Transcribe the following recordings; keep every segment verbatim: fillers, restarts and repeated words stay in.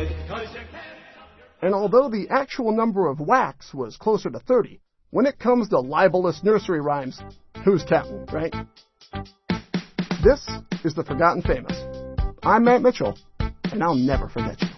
And although the actual number of whacks was closer to thirty, when it comes to libelous nursery rhymes, who's counting, right? This is The Forgotten Famous. I'm Matt Mitchell, and I'll never forget you.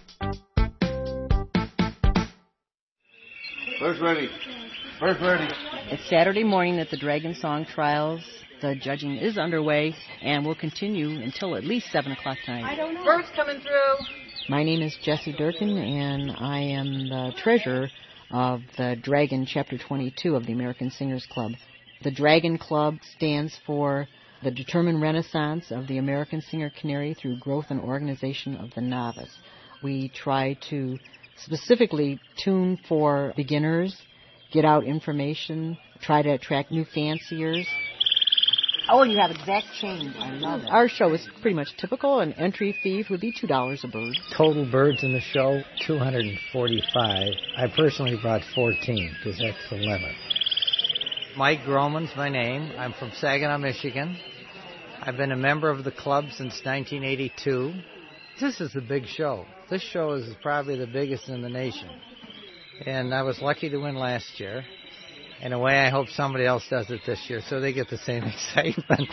First ready. First ready. It's Saturday morning at the Dragon Song Trials. The judging is underway and will continue until at least seven o'clock tonight. I don't know. Bird's coming through. My name is Jessie Durkin, and I am the treasurer of the Dragon Chapter twenty-two of the American Singers Club. The Dragon Club stands for the determined renaissance of the American singer canary through growth and organization of the novice. We try to specifically tune for beginners, get out information, try to attract new fanciers. Oh, and you have exact change. I love it. Our show is pretty much typical. An entry fee would be two dollars a bird. Total birds in the show, two hundred forty-five. I personally brought fourteen because that's the limit. Mike Groman's my name. I'm from Saginaw, Michigan. I've been a member of the club since nineteen eighty-two. This is a big show. This show is probably the biggest in the nation. And I was lucky to win last year. In a way, I hope somebody else does it this year so they get the same excitement.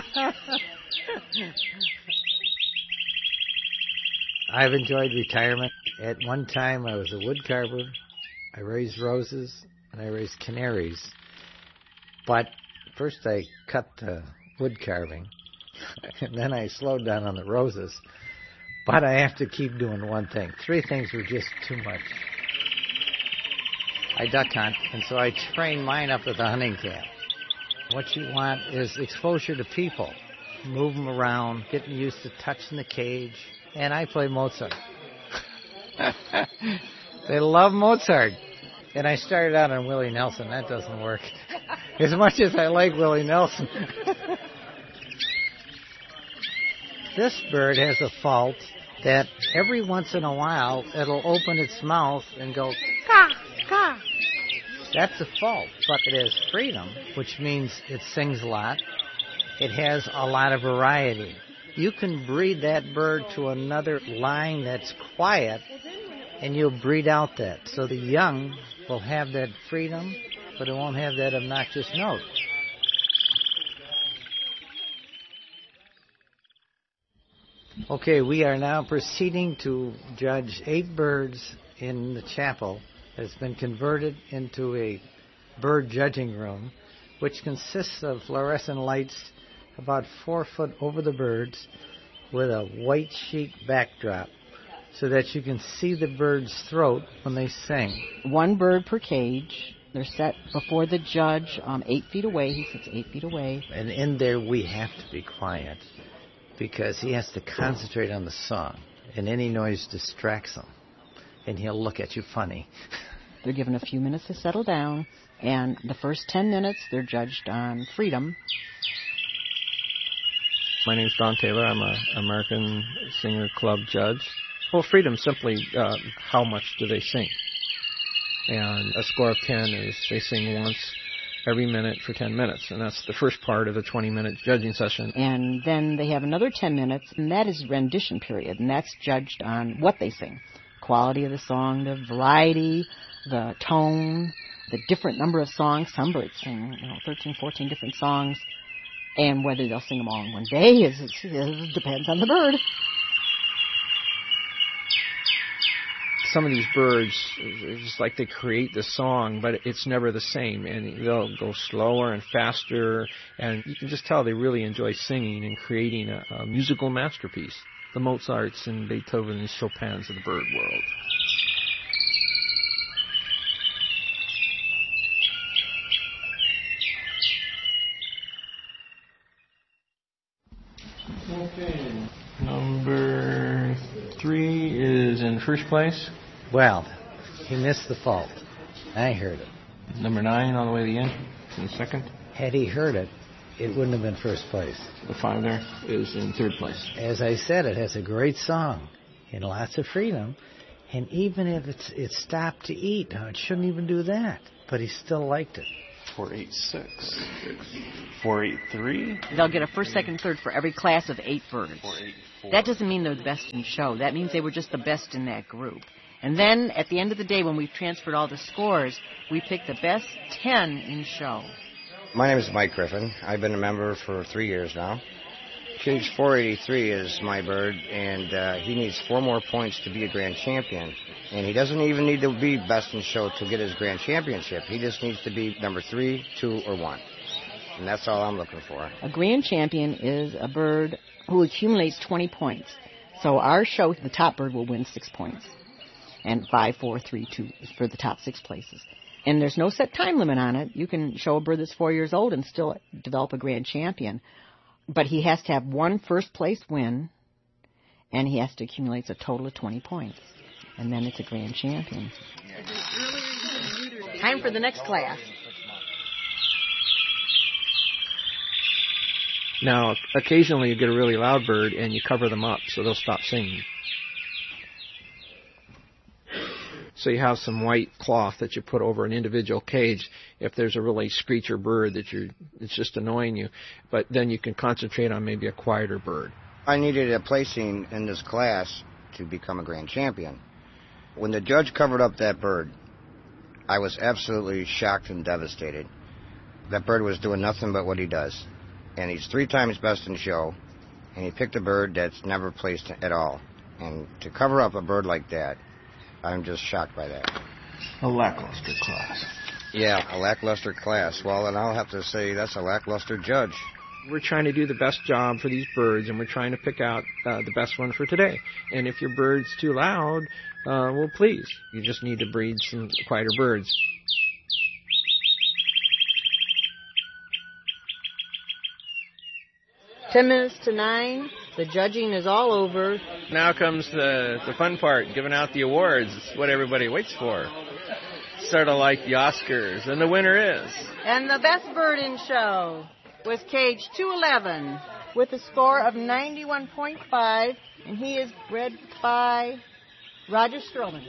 I've enjoyed retirement. At one time, I was a wood carver. I raised roses, and I raised canaries. But first I cut the wood carving, and then I slowed down on the roses. But I have to keep doing one thing. Three things were just too much. I duck hunt, and so I train mine up at the hunting camp. What you want is exposure to people. Move them around, get them used to touching the cage. And I play Mozart. They love Mozart. And I started out on Willie Nelson. That doesn't work. As much as I like Willie Nelson. This bird has a fault that every once in a while it'll open its mouth and go, caw, caw. That's a fault, but it has freedom, which means it sings a lot. It has a lot of variety. You can breed that bird to another line that's quiet, and you'll breed out that. So the young will have that freedom, but it won't have that obnoxious note. Okay, we are now proceeding to judge eight birds in the chapel that's been converted into a bird judging room, which consists of fluorescent lights about four foot over the birds with a white sheet backdrop so that you can see the bird's throat when they sing. One bird per cage. They're set before the judge, um, eight feet away. He sits eight feet away. And in there we have to be quiet because he has to concentrate on the song, and any noise distracts him, and he'll look at you funny. They're given a few minutes to settle down, and the first ten minutes they're judged on freedom. My name's Don Taylor. I'm a American Singer Club judge. Well, freedom simply uh, how much do they sing? And a score of ten is they sing once every minute for ten minutes, and that's the first part of the twenty-minute judging session. And then they have another ten minutes, and that is rendition period, and that's judged on what they sing. Quality of the song, the variety, the tone, the different number of songs. Some birds sing, you know, thirteen, fourteen different songs, and whether they'll sing them all in one day is, is, is depends on the bird. Some of these birds, it's just like they create the song, but it's never the same, and they'll go slower and faster, and you can just tell they really enjoy singing and creating a, a musical masterpiece. The Mozarts and Beethoven and Chopins of the bird world. Okay, number three is in first place. Well, he missed the fault. I heard it. Number nine all the way to the end, in second. Had he heard it, it wouldn't have been first place. The five there is in third place. As I said, it has a great song and lots of freedom. And even if it's it stopped to eat, now it shouldn't even do that. But he still liked it. four eight six, four eight three. They'll get a first, second, third for every class of eight birds. four eight four. That doesn't mean they're the best in show. That means they were just the best in that group. And then at the end of the day, when we've transferred all the scores, we pick the best ten in show. My name is Mike Griffin. I've been a member for three years now. Cage four eighty-three is my bird, and uh, he needs four more points to be a grand champion. And he doesn't even need to be best in show to get his grand championship. He just needs to be number three, two, or one. And that's all I'm looking for. A grand champion is a bird who accumulates twenty points. So our show, the top bird will win six points. And five, four, three, two is for the top six places. And there's no set time limit on it. You can show a bird that's four years old and still develop a grand champion. But he has to have one first place win, and he has to accumulate a total of twenty points. And then it's a grand champion. Time for the next class. Now, occasionally you get a really loud bird and you cover them up so they'll stop singing. So you have some white cloth that you put over an individual cage if there's a really screecher bird that you're, it's just annoying you. But then you can concentrate on maybe a quieter bird. I needed a placing in this class to become a grand champion. When the judge covered up that bird, I was absolutely shocked and devastated. That bird was doing nothing but what he does. And he's three times best in show, and he picked a bird that's never placed at all. And to cover up a bird like that, I'm just shocked by that. A lackluster class. Yeah, a lackluster class. Well, then I'll have to say that's a lackluster judge. We're trying to do the best job for these birds, and we're trying to pick out uh, the best one for today. And if your bird's too loud, uh, well, please, you just need to breed some quieter birds. Ten minutes to nine. The judging is all over. Now comes the, the fun part, giving out the awards. It's what everybody waits for. Sort of like the Oscars, and the winner is... And the best bird in show was cage two eleven with a score of ninety-one point five, and he is bred by Roger Strowman.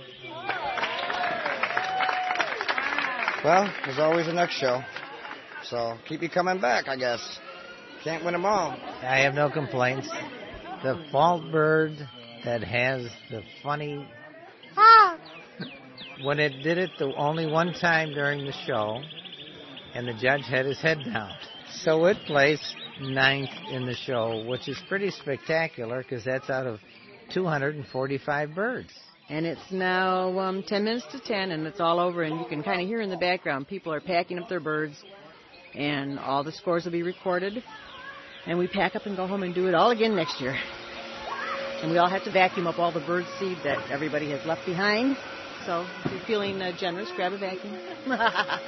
Well, there's always a next show. So keep you coming back, I guess. Can't win them all. I have no complaints. The fault bird that has the funny... Ah! When it did it the only one time during the show, and the judge had his head down. So it placed ninth in the show, which is pretty spectacular because that's out of two hundred forty-five birds. And it's now um, ten minutes to ten, and it's all over, and you can kind of hear in the background people are packing up their birds, and all the scores will be recorded. And we pack up and go home and do it all again next year. And we all have to vacuum up all the bird seed that everybody has left behind. So if you're feeling uh, generous, grab a vacuum.